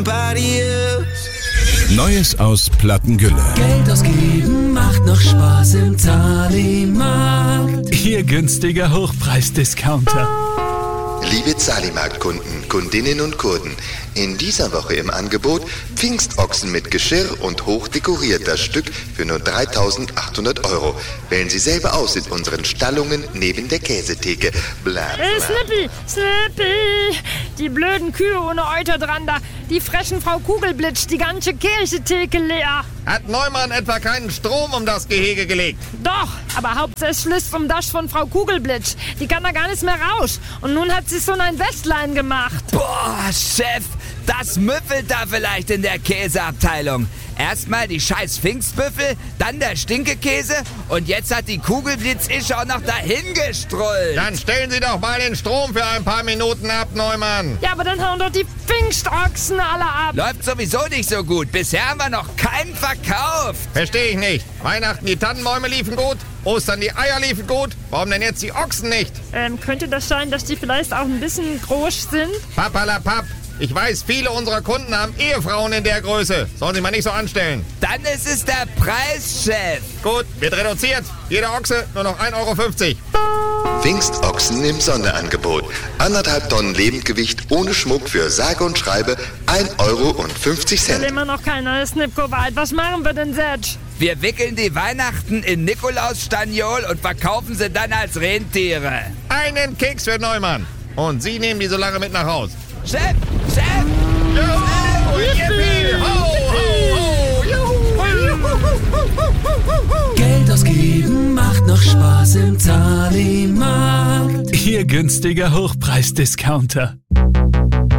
Neues aus Plattengülle. Geld ausgeben macht noch Spaß im Zahlimarkt. Ihr günstiger Hochpreisdiscounter. Liebe Zahlimarkt-Kunden, Kundinnen und Kurden, in dieser Woche im Angebot Pfingstochsen mit Geschirr und hochdekoriert das Stück für nur 3.800 €. Wählen Sie selber aus in unseren Stallungen neben der Käsetheke. Bla, bla. Snippy! Die blöden Kühe ohne Euter dran da, die fressen Frau Kugelblitz die ganze Käsetheke leer. Hat Neumann etwa keinen Strom um das Gehege gelegt? Doch, aber hauptsächlich um das von Frau Kugelblitz. Die kann da gar nicht mehr raus. Und nun hat sie so ein Westlein gemacht. Boah, Chef, das müffelt da vielleicht in der Käseabteilung. Erstmal die scheiß Pfingstbüffel, dann der Stinkekäse und jetzt hat die Kugelblitz ich auch noch dahin gestrollt. Dann stellen Sie doch mal den Strom für ein paar Minuten ab, Neumann. Ja, aber dann hauen doch die Pfingstochsen alle ab. Läuft sowieso nicht so gut. Bisher haben wir noch keinen verkauft. Verstehe ich nicht. Weihnachten die Tannenbäume liefen gut, Ostern die Eier liefen gut. Warum denn jetzt die Ochsen nicht? Könnte das sein, dass die vielleicht auch ein bisschen groß sind? Papalapap. Ich weiß, viele unserer Kunden haben Ehefrauen in der Größe. Sollen Sie mal nicht so anstellen. Dann ist es der Preis, Chef. Gut, wird reduziert. Jeder Ochse nur noch 1,50 €. Pfingstochsen im Sonderangebot. 1,5 Tonnen Lebendgewicht ohne Schmuck für sage und schreibe 1,50 Will €. immer noch keiner Snipko weit. Was machen wir denn jetzt? Wir wickeln die Weihnachten in Nikolaus-Staniol und verkaufen sie dann als Rentiere. Einen Keks für Neumann. Und Sie nehmen die so lange mit nach Hause. Chef! Chef! Juhu, yippie, ho, ho, ho, juhu. Geld ausgeben macht noch Spaß im Zahlimarkt. Ihr günstiger Hochpreisdiscounter.